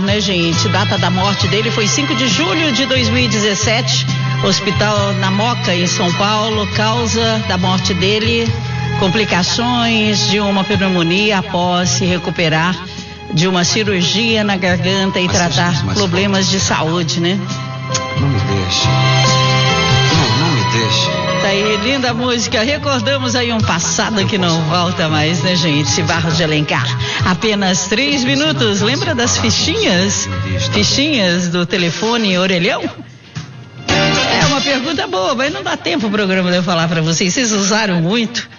né, gente? Data da morte dele foi 5 de julho de 2017. Hospital na Moca, em São Paulo. Causa da morte dele: complicações de uma pneumonia após se recuperar de uma cirurgia na garganta e tratar problemas de saúde, né? Não me deixe. Não me deixe. Tá aí, linda música. Recordamos aí um passado que não volta mais, né, gente? Barros de Alencar. Apenas 3 minutos. Lembra das fichinhas? Fichinhas do telefone orelhão? É uma pergunta boa, mas não dá tempo o programa de eu falar pra vocês. Vocês usaram muito?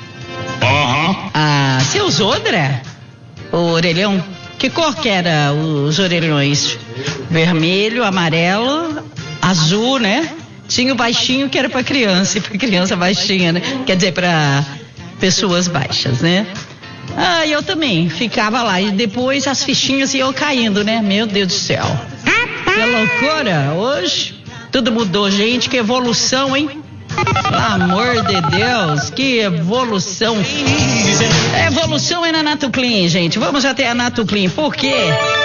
Ah, você usou, André? O orelhão? Que cor que era os orelhões? Vermelho, amarelo, azul, né? Tinha o baixinho que era pra criança, e pra criança baixinha, né? Quer dizer, pra pessoas baixas, né? Ah, eu também ficava lá, e depois as fichinhas iam caindo, né? Meu Deus do céu. Que loucura! Hoje tudo mudou, gente. Que evolução, hein? Pelo amor de Deus, que evolução. A evolução é na Nato Clean, gente. Vamos até a Nato Clean. Por quê?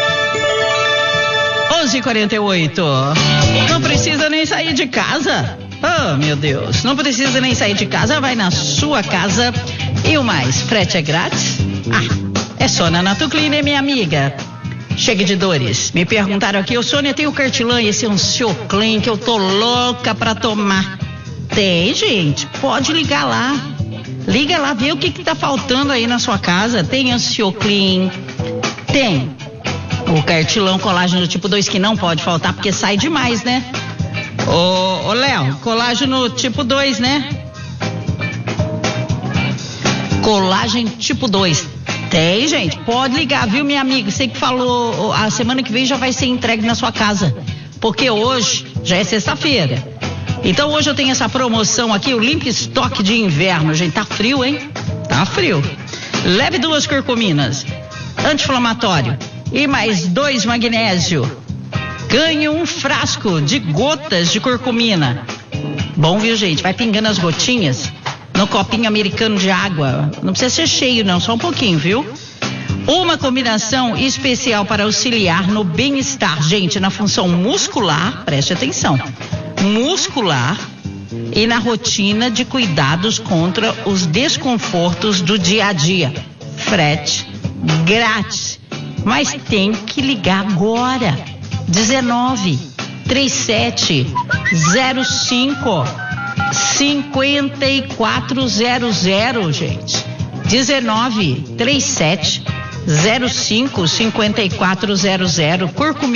11h48. Não precisa nem sair de casa. Oh, meu Deus. Não precisa nem sair de casa. Vai na sua casa. E o mais, frete é grátis? Ah, é só na Nato Clean, né, minha amiga? Chega de dores. Me perguntaram aqui: ô Sônia, tem o Cartilan, esse Ansioclean que eu tô louca pra tomar. Tem, gente. Pode ligar lá. Liga lá, vê o que tá faltando aí na sua casa. Tem Ansioclean. Tem o Cartilão colágeno tipo 2, que não pode faltar porque sai demais, né? Ô Léo, colágeno tipo 2, né? Colágeno tipo 2. Tem, gente. Pode ligar, viu, minha amiga? Você que falou, a semana que vem já vai ser entregue na sua casa. Porque hoje já é sexta-feira. Então hoje eu tenho essa promoção aqui, o Limp Stock de inverno, gente. Tá frio, hein? Tá frio. Leve 2 curcuminas, anti-inflamatório, e mais 2 magnésio. Ganhe um frasco de gotas de curcumina. Bom, viu, gente? Vai pingando as gotinhas no copinho americano de água. Não precisa ser cheio, não, só um pouquinho, viu? Uma combinação especial para auxiliar no bem-estar, gente, na função muscular, preste atenção, muscular, e na rotina de cuidados contra os desconfortos do dia a dia. Frete grátis, mas tem que ligar agora. 19 37 05 5400, gente. 19 37 05 5400.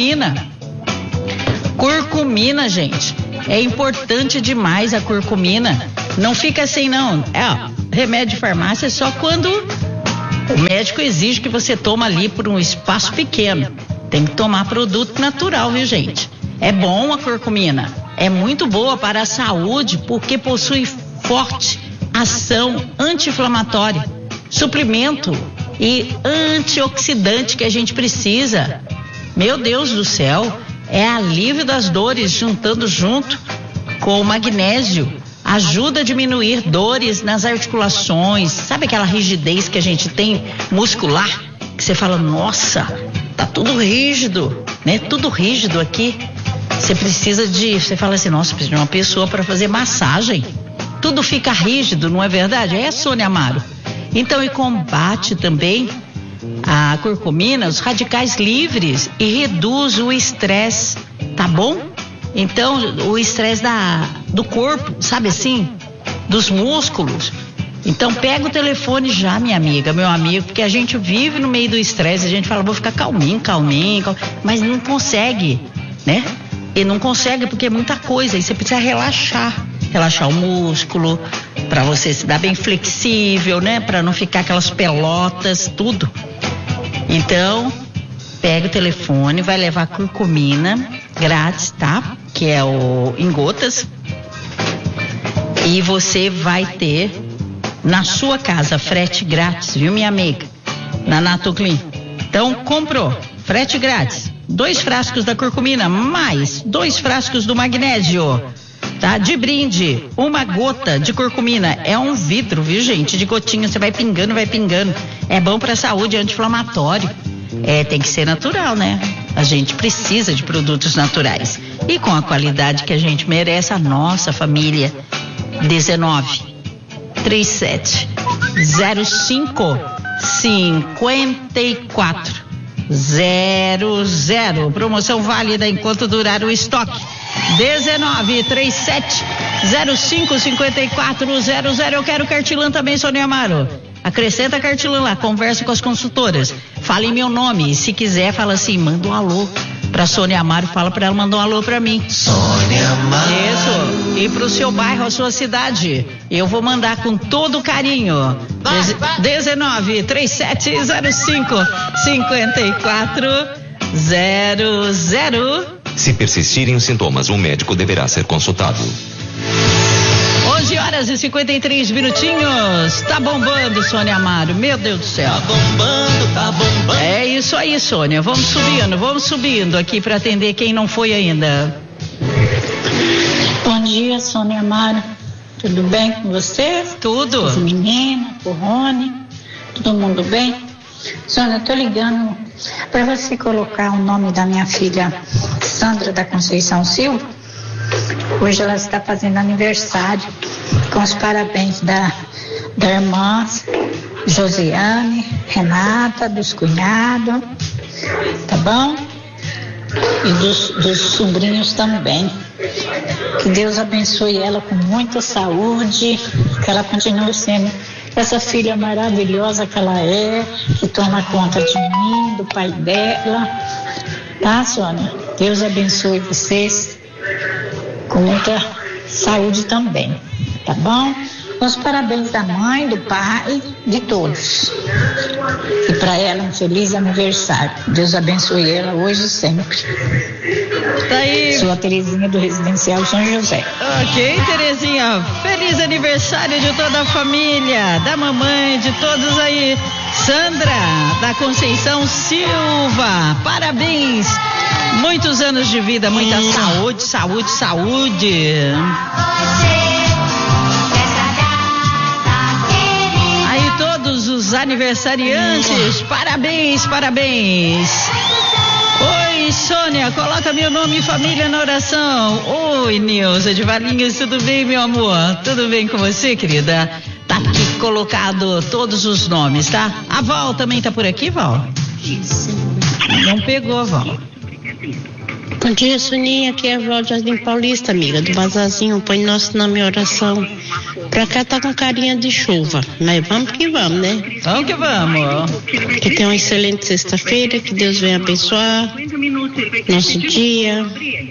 Curcumina, gente. É importante demais a curcumina. Não fica assim, não. Remédio de farmácia só quando o médico exige que você toma ali por um espaço pequeno. Tem que tomar produto natural, viu, gente? É bom a curcumina. É muito boa para a saúde porque possui forte ação anti-inflamatória, suplemento e antioxidante que a gente precisa. Meu Deus do céu, é alívio das dores juntando junto com o magnésio. Ajuda a diminuir dores nas articulações. Sabe aquela rigidez que a gente tem muscular? Que você fala, nossa, tá tudo rígido, né? Tudo rígido aqui. Você fala assim, nossa, precisa de uma pessoa para fazer massagem. Tudo fica rígido, não é verdade? É, Sônia Amaro. Então, e combate também a curcumina, os radicais livres, e reduz o estresse, tá bom? Então, o estresse do corpo, sabe assim? Dos músculos. Então, pega o telefone já, minha amiga, meu amigo, porque a gente vive no meio do estresse, a gente fala, vou ficar calminho, mas não consegue, né? E não consegue porque é muita coisa, e você precisa relaxar o músculo, para você se dar bem flexível, né? Para não ficar aquelas pelotas, tudo. Então, pega o telefone, vai levar curcumina grátis, tá? Que é o em gotas. E você vai ter na sua casa frete grátis, viu, minha amiga? Na Nato Clean. Então, comprou, frete grátis. 2 frascos da curcumina, mais 2 frascos do magnésio. Tá? De brinde, 1 gota de curcumina. É um vidro, viu, gente? De gotinha, você vai pingando. É bom pra saúde, é anti-inflamatório. Tem que ser natural, né? A gente precisa de produtos naturais e com a qualidade que a gente merece, a nossa família. 1937055400. Promoção válida enquanto durar o estoque. 1937055400. Eu quero Cartilan também, Sônia Amaro. Acrescenta Cartilan lá, conversa com as consultoras. Fale meu nome. E se quiser, fala assim, manda um alô pra Sônia Amaro, fala pra ela mandar um alô pra mim. Sônia Amaro. Isso. E pro seu bairro, a sua cidade. Eu vou mandar com todo carinho. 1937055400. Se persistirem os sintomas, um médico deverá ser consultado. 11h53. Tá bombando, Sônia Amaro. Meu Deus do céu. Tá bombando. É isso aí, Sônia. Vamos subindo aqui para atender quem não foi ainda. Bom dia, Sônia Amaro. Tudo bem com você? Tudo. As meninas, o Rony, todo mundo bem? Sônia, eu tô ligando para você colocar o nome da minha filha Sandra da Conceição Silva. Hoje ela está fazendo aniversário, com os parabéns da irmã Josiane, Renata, dos cunhados, tá bom? E dos sobrinhos também. Que Deus abençoe ela com muita saúde, que ela continue sendo essa filha maravilhosa que ela é, que toma conta de mim, do pai dela, tá, Sônia? Deus abençoe vocês com muita saúde também, tá bom? Os parabéns da mãe, do pai, de todos. E para ela um feliz aniversário. Deus abençoe ela hoje e sempre. Tá aí. Sou a Terezinha do Residencial São José. Ok, Terezinha. Feliz aniversário de toda a família, da mamãe, de todos aí. Sandra, da Conceição Silva. Parabéns. Muitos anos de vida, muita saúde. Aí todos os aniversariantes, parabéns. Oi, Sônia, coloca meu nome e família na oração. Oi, Nilza de Valinhos, tudo bem, meu amor? Tudo bem com você, querida? Tá aqui colocado todos os nomes, tá? A Val também tá por aqui, Val? Não pegou, Val. Bom dia, Soninha, aqui é a Val de Jardim Paulista, amiga do Bazarzinho, põe nosso nome em oração. Pra cá tá com carinha de chuva, mas vamos que vamos, né? Vamos que vamos. Que tenha uma excelente sexta-feira, que Deus venha abençoar nosso dia.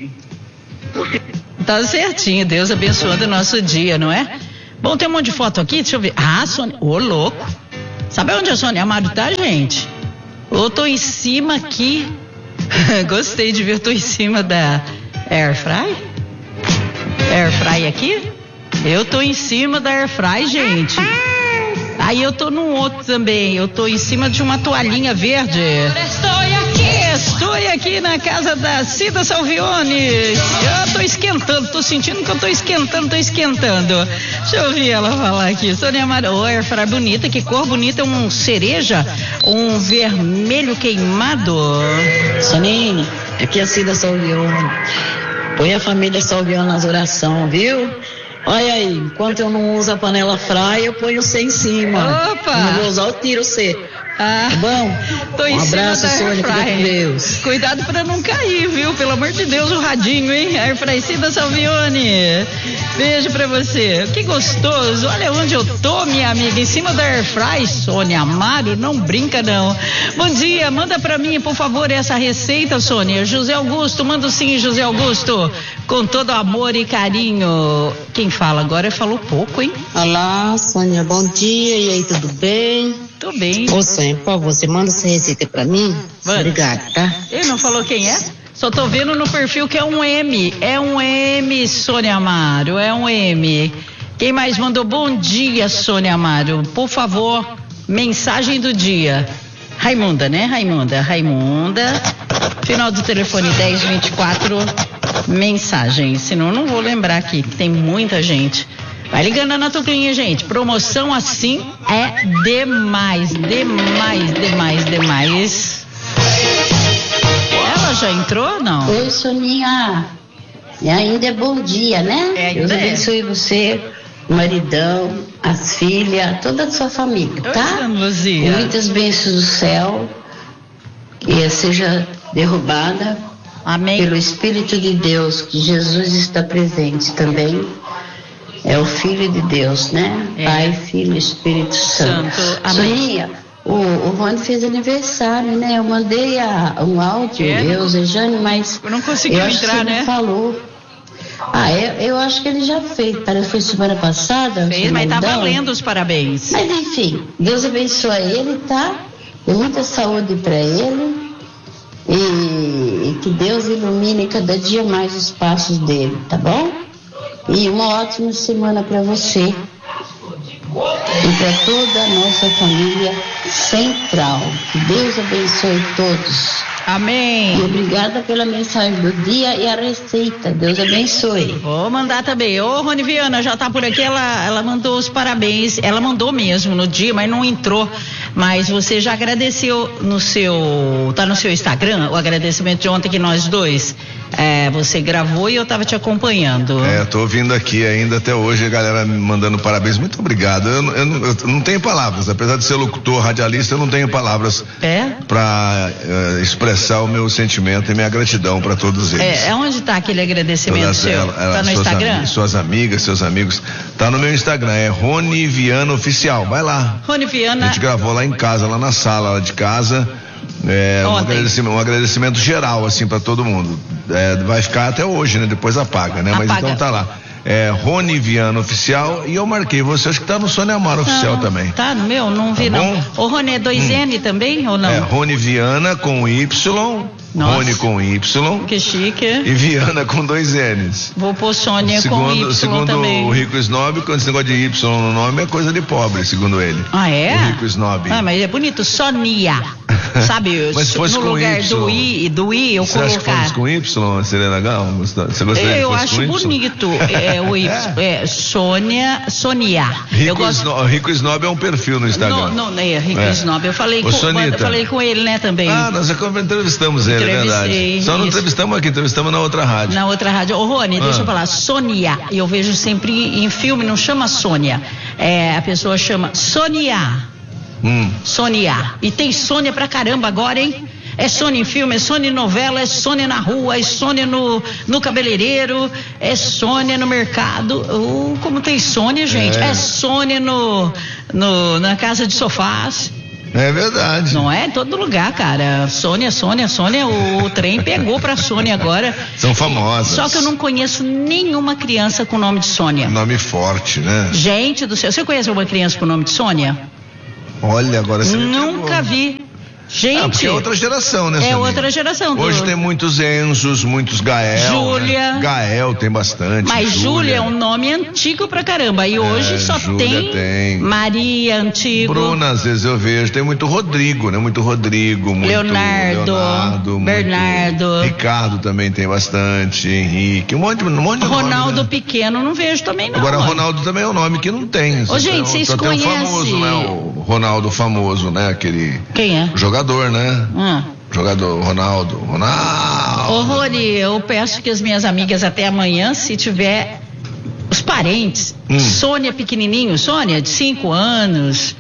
Tá certinho, Deus abençoando o nosso dia, não é? Bom, tem um monte de foto aqui, deixa eu ver. Ah, Sônia, ô louco. Sabe onde a Sônia Amaro tá, gente? Eu tô em cima aqui. Gostei de ver, eu tô em cima da Airfry. Airfry aqui? Eu tô em cima da Airfry, gente. Aí eu tô num outro também. Eu tô em cima de uma toalhinha verde. Estou aqui na casa da Cida Salvione. Eu tô esquentando, tô sentindo que eu tô esquentando. Deixa eu ouvir ela falar aqui. Sônia Amaro, Airfry bonita, que cor bonita, um cereja, um vermelho queimado. Soninha, aqui é a Cida Salvione. Põe a família Salvione nas orações, viu? Olha aí, enquanto eu não uso a panela fry, eu ponho você em cima. Opa! Não vou usar, eu tiro você. Ah, tá bom? Tô em um abraço, cima da Sônia, fica com Deus. Cuidado pra não cair, viu? Pelo amor de Deus, o radinho, hein? Airfry Cida Salvione. Beijo pra você. Que gostoso. Olha onde eu tô, minha amiga. Em cima da Airfry, Sônia Amaro. Não brinca, não. Bom dia. Manda pra mim, por favor, essa receita, Sônia. José Augusto. Manda sim, José Augusto. Com todo amor e carinho. Quem fala agora falou pouco, hein? Olá, Sônia. Bom dia. E aí, tudo bem? Tô bem. Ô, Sônia, por favor, você manda essa receita pra mim? Manda. Obrigado, tá? Ele não falou quem é? Só tô vendo no perfil que é um M. É um M, Sônia Amaro. É um M. Quem mais mandou bom dia, Sônia Amaro? Por favor, mensagem do dia. Raimunda, né? Raimunda. Final do telefone 1024. Mensagem. Senão eu não vou lembrar aqui, que tem muita gente. Vai ligando na Tuclinha, gente. Promoção assim é demais. Ela Ela já entrou, não? Oi, Soninha. E ainda é bom dia, né? Deus abençoe você, o maridão, as filhas, toda a sua família, tá? Luzia. Muitas bênçãos do céu, que seja derrubada pelo Espírito de Deus, que Jesus está presente também. É o Filho de Deus, né? Pai, Filho e Espírito Santo. Soninha, o Rony fez aniversário, né? Eu mandei um áudio, Zejane, mas eu não consegui entrar, né? Ele falou. Eu acho que ele já fez, parece que foi semana passada. Fez, mas tá valendo os parabéns. Mas enfim, Deus abençoe ele, tá? E muita saúde para ele. E que Deus ilumine cada dia mais os passos dele, tá bom? E uma ótima semana para você e para toda a nossa família central. Que Deus abençoe todos. Amém. E obrigada pela mensagem do dia e a receita. Deus abençoe. Vou mandar também. Ô, Rony Viana, já tá por aqui, ela mandou os parabéns. Ela mandou mesmo no dia, mas não entrou. Mas você já agradeceu tá no seu Instagram, o agradecimento de ontem que nós dois, você gravou e eu tava te acompanhando. Tô ouvindo aqui ainda até hoje a galera me mandando parabéns. Muito obrigado. Eu não tenho palavras, apesar de ser locutor, radialista, eu não tenho palavras para expressar o meu sentimento e minha gratidão para todos eles. Onde tá aquele agradecimento seu? Tá no Instagram? Suas amigas, seus amigos. Tá no meu Instagram, é Rony Viana Oficial. Vai lá. Rony Viana. A gente gravou lá em casa, lá na sala lá de casa. Um agradecimento geral, assim, para todo mundo. Vai ficar até hoje, né? Depois apaga, né? Mas então tá lá. Rony Viana Oficial, e eu marquei você, acho que tá no Sônia Amaro Oficial também. Tá no meu? Não vi, não. O Rony é 2N também, ou não? Rony Viana com Y. Nossa. Rony com Y. Que chique. E Viana com 2 N's. Vou pôr Sônia com Y segundo também. O Rico Snob, quando esse negócio de Y no nome é coisa de pobre, segundo ele. Ah, é? O Rico Snob. Mas é bonito, Sonia. Sabe, mas se fosse no com lugar Y, do I, eu você colocar. Acha que fosse com Y seria legal? Você gostaria eu que fosse acho com bonito. O Y. Sonia. Rico Snob é um perfil no Instagram. Não, Rico Snob. Eu falei com ele, né, também. Nós entrevistamos ele, é verdade. Só não entrevistamos aqui, entrevistamos na outra rádio. Na outra rádio. Ô, Rony, deixa eu falar. Sonia. Eu vejo sempre em filme, não chama Sônia. A pessoa chama Sonia. Sônia. E tem Sônia pra caramba agora, hein? É Sônia em filme, é Sônia em novela, é Sônia na rua, é Sônia no cabeleireiro, é Sônia no mercado. Como tem Sônia, gente? É Sônia na casa de sofás. É verdade. Não é? Em todo lugar, cara. Sônia, o trem pegou pra Sônia agora. São famosas. Só que eu não conheço nenhuma criança com o nome de Sônia. Nome forte, né? Gente do céu, você conhece alguma criança com o nome de Sônia? Olha, agora você nunca vi. Gente. Porque é outra geração, né, Soninha? outra geração. Hoje tem muitos Enzos, muitos Gael. Júlia. Né? Gael tem bastante. Mas Júlia é um nome antigo pra caramba. E hoje só tem Maria, antigo. Bruna, às vezes eu vejo. Tem muito Rodrigo, né? Muito Rodrigo. Muito Leonardo. Bernardo. Muito Ricardo também tem bastante. Henrique. Um monte de Ronaldo nome, né? Pequeno, não vejo também, não. Agora, Ronaldo também é um nome que não tem. Gente, vocês conhecem? Tem o famoso, né? O Ronaldo famoso, né? Aquele. Quem é? Jogador, né? Jogador, Ronaldo. Ô, Rony, eu peço que as minhas amigas até amanhã, se tiver os parentes, Sônia pequenininho, Sônia de 5 anos,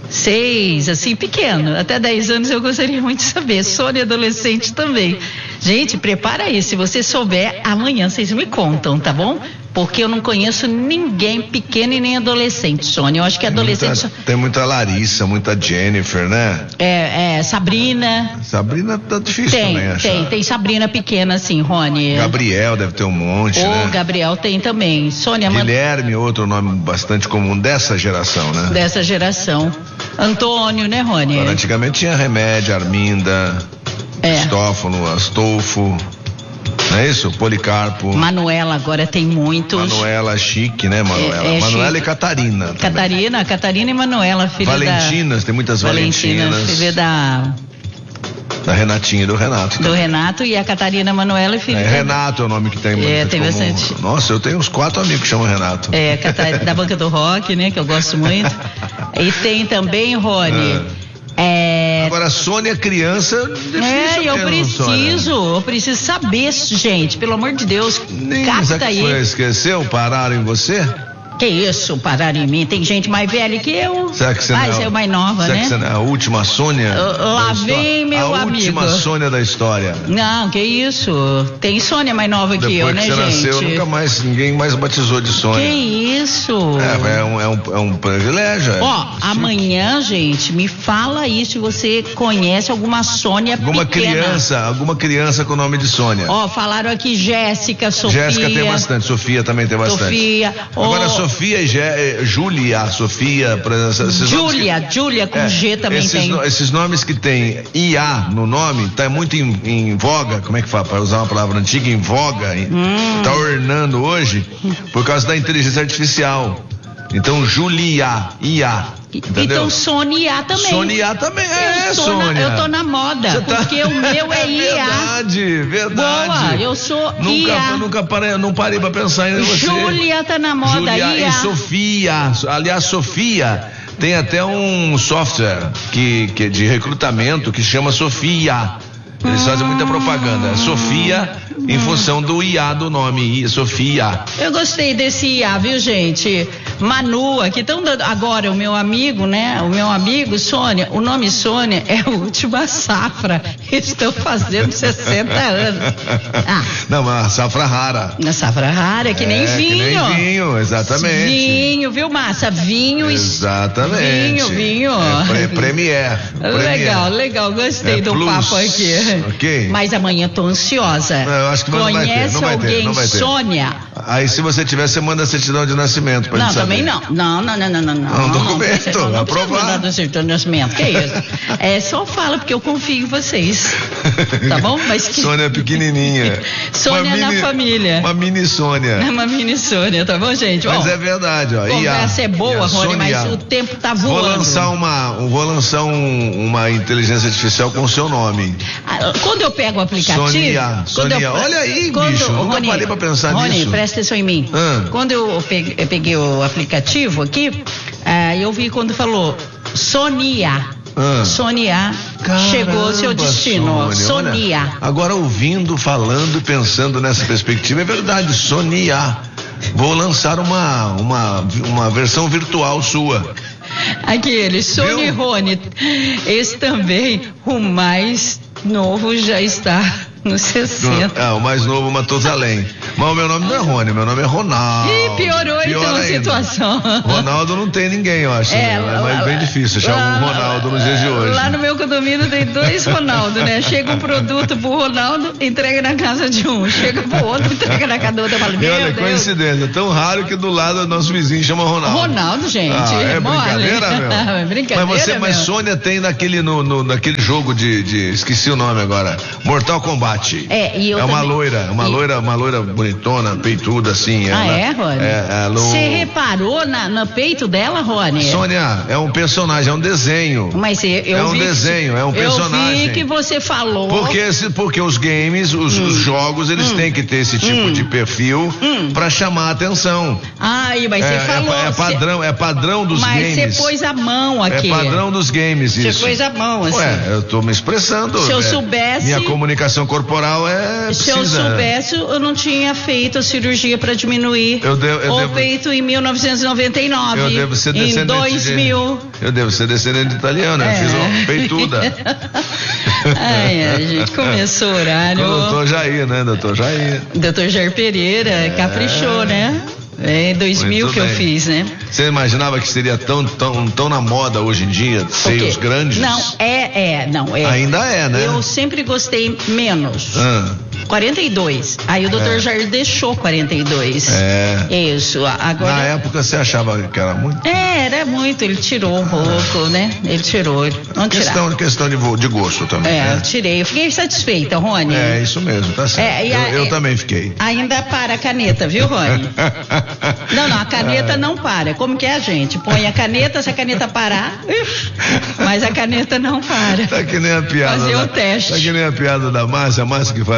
6, assim, pequeno, até 10 anos eu gostaria muito de saber. Sônia adolescente também. Gente, prepara aí, se você souber, amanhã vocês me contam, tá bom? Porque eu não conheço ninguém pequeno e nem adolescente, Sônia. Eu acho que adolescente... Tem muita Larissa, muita Jennifer, né? Sabrina. Sabrina tá difícil também achar. Tem Sabrina pequena, assim, Rony. Gabriel deve ter um monte, né? Gabriel tem também. Sônia... Guilherme, outro nome bastante comum dessa geração, né? Dessa geração. Antônio, né, Rony? Agora, antigamente tinha Remédio, Arminda, Cristófano, Astolfo... Não é isso? Policarpo. Manuela agora tem muitos. Manuela chique, né, Manuela? Manuela chique. E Catarina. Catarina e Manuela, filha Valentinas, tem muitas Valentinas. Filha da Renatinha e do Renato. Do Renato e a Catarina Manuela, filha Renato é o nome que tem. Tem bastante. Nossa, eu tenho uns 4 amigos que chamam Renato. Da Banca do Rock, né, que eu gosto muito. E tem também, Rony, Agora, Sônia criança, eu preciso saber, gente, pelo amor de Deus, capta aí. Esqueceu? Pararam em você? Que isso, pararam em mim? Tem gente mais velha que eu. Será que você não é mais nova, né? Será que você não é a última Sônia? Lá vem meu amigo. A última Sônia da história. Não, que isso. Tem Sônia mais nova que eu, né, gente? Depois que você nasceu, ninguém mais batizou de Sônia. Que isso. É um privilégio. Amanhã, gente, me fala aí se você conhece alguma Sônia pequena. Alguma criança com o nome de Sônia. Falaram aqui Jéssica, Sofia. Jéssica tem bastante, Sofia também tem bastante. Sofia. Agora, Sofia e Júlia, Sofia, por exemplo. Júlia com G também tem. Esses nomes que tem IA no nome, tá muito em voga, como é que fala, para usar uma palavra antiga, em voga, tá ornando hoje, por causa da inteligência artificial. Então, Julia, IA. Entendeu? Então, Sônia também. Sônia também, Sônia. Eu tô na moda, porque o meu é IA. Verdade. Boa, eu sou IA. Não parei pra pensar em você. Júlia tá na moda, Júlia IA. E Sofia, aliás, Sofia, tem até um software que de recrutamento que chama Sofia. Eles fazem muita propaganda. Sofia, em função do IA do nome, Sofia. Eu gostei desse IA, viu, gente? Manu, aqui estão dando. Agora, o meu amigo, né? O meu amigo, Sônia, o nome Sônia é a última safra. Estão fazendo 60 anos. Não, mas a safra rara. A safra rara, que nem vinho. Que nem vinho, exatamente. Viu, Márcia? Vinho. Exatamente. Vinho. Premier. Legal, gostei do plus. Papo aqui. Ok. Mas amanhã tô ansiosa. Eu acho que Conhece não vai ter. Sônia? Aí se você tiver, você manda a certidão de nascimento pra gente saber. Também não. Não. Um documento, aprovado. Não certidão de nascimento, que isso? Só fala porque eu confio em vocês. Tá bom? Mas Sônia pequenininha. Sônia na família. Uma mini Sônia. Uma mini Sônia, tá bom, gente? Mas é verdade, ó. Conversa é boa, Rony, mas o tempo tá voando. Vou lançar uma inteligência artificial com o seu nome. Quando eu pego o aplicativo. Sônia, olha aí, bicho. Nunca parei pra pensar nisso. Rony, presta atenção em mim. Quando eu peguei o aplicativo aqui, eu vi quando falou Sônia. Sônia, chegou ao seu destino. Sônia. Agora ouvindo, falando e pensando nessa perspectiva, é verdade, Sônia. Vou lançar uma versão virtual sua. Aquele, Sônia e Rony. Esse também, o mais novo já está nos 60. O mais novo, Matusalém. Mas o meu nome não é Rony, meu nome é Ronaldo. Piorou então a situação. Ronaldo não tem ninguém, eu acho. É bem difícil achar um Ronaldo nos dias de hoje. Lá no meu condomínio tem 2 Ronaldo, né? Chega um produto pro Ronaldo, entrega na casa de um. Chega pro outro, entrega na casa do outro. Eu falo, olha, coincidência, tão raro que do lado do nosso vizinho chama Ronaldo. Ronaldo, gente. É brincadeira, meu? É brincadeira, mas Sônia tem naquele jogo de esqueci o nome agora, Mortal Kombat. E eu é uma loira bonitona, peituda assim. Rony? Você reparou no peito dela, Rony? Sônia, é um personagem, é um desenho. Mas eu vi desenho, é um personagem. Eu vi que você falou. Porque os games, os jogos, eles têm que ter esse tipo de perfil pra chamar a atenção. Mas você falou. É padrão dos games. Mas você pôs a mão aqui. É padrão dos games, isso. Você pôs a mão, assim. Eu tô me expressando. Se eu soubesse. Minha comunicação corporal Se eu soubesse, eu não tinha feito a cirurgia para diminuir o peito em 1999. Eu devo ser descendente em 2000. Eu devo ser descendente de italiano, eu fiz uma peituda. A gente começou o horário. Com o doutor Jair, né, doutor Jair? Doutor Jair Pereira, caprichou, né? Em 2000 que eu fiz, né? Você imaginava que seria tão na moda hoje em dia, seios grandes? Não, não é. Ainda é, né? Eu sempre gostei menos. 42. Aí o doutor Jair deixou 42. Isso. Agora. Na época você achava que era muito? Era muito. Ele tirou um pouco, né? Ele tirou. Questão de gosto também. Eu tirei. Eu fiquei satisfeita, Rony. Isso mesmo, tá certo. Eu também fiquei. Ainda para a caneta, viu, Rony? Não, a caneta não para. Como que é a gente? Põe a caneta, se a caneta parar, mas a caneta não para. Tá que nem a piada. Fazer o teste. Tá que nem a piada da Márcia, a Márcia que faz essa piada.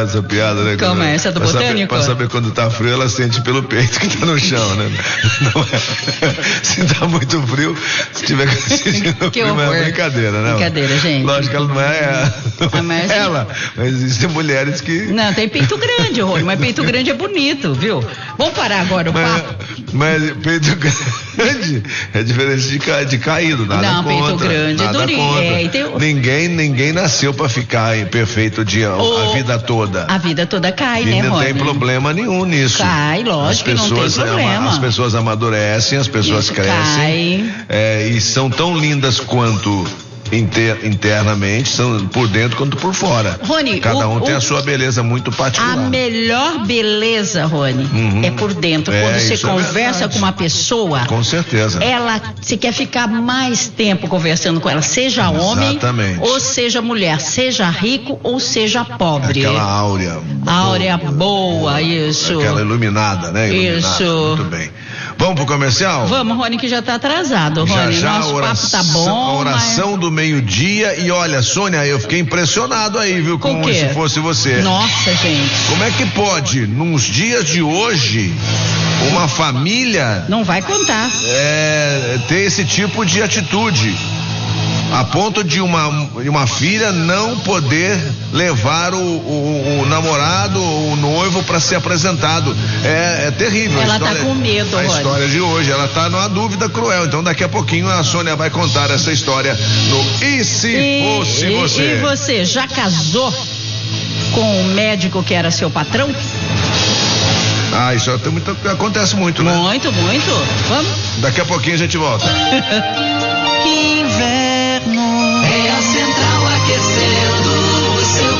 complicado, né? Como é? Essa do botânico? Pra saber quando tá frio, ela sente pelo peito que tá no chão, né? Não é, se tá muito frio, se tiver sentindo frio, é brincadeira, né? Brincadeira, gente. Lógico que ela não é ela, mas existem mulheres que... Não, tem peito grande, Rony, mas peito grande é bonito, viu? Vamos parar agora o papo. Mas peito grande é diferente de caído, nada não, contra. Peito grande é durinho. Ninguém nasceu pra ficar perfeito a vida toda. A vida toda cai, né, Rony? E não tem problema nenhum nisso. Cai, lógico que não tem problema. As pessoas amadurecem, as pessoas crescem. E são tão lindas quanto internamente, são por dentro quanto por fora. Rony, cada um tem a sua beleza muito particular. A melhor beleza, Rony, é por dentro. Quando você conversa com uma pessoa, com certeza, você quer ficar mais tempo conversando com ela, seja homem ou seja mulher, seja rico ou seja pobre. Aquela áurea boa, isso. Aquela iluminada, né? Isso. Muito bem. Vamos pro comercial? Vamos, Rony, que já tá atrasado, Rony. Nosso papo tá bom. A oração do meio-dia. E olha, Sônia, eu fiquei impressionado aí, viu? Como se fosse você. Nossa, gente. Como é que pode, nos dias de hoje, uma família... Não vai contar. Ter esse tipo de atitude. A ponto de uma filha não poder levar o namorado ou o noivo para ser apresentado. É terrível. Ela tá com medo, a história de hoje. Ela tá numa dúvida cruel. Então daqui a pouquinho a Sônia vai contar essa história no E Se Fosse Você. E você, já casou com o médico que era seu patrão? Isso acontece muito, né? Muito. Vamos? Daqui a pouquinho a gente volta. Que inverno. É a Central aquecendo o seu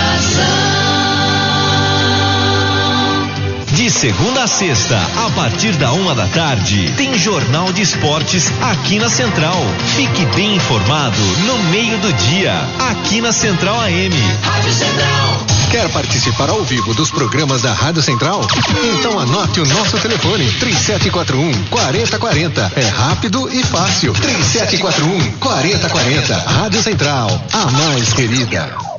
coração. De segunda a sexta, a partir da 1h, tem Jornal de Esportes aqui na Central. Fique bem informado no meio do dia, aqui na Central AM. Rádio Central. Quer participar ao vivo dos programas da Rádio Central? Então anote o nosso telefone, 3741-4040. É rápido e fácil. 3741-4040. Rádio Central, a mais querida.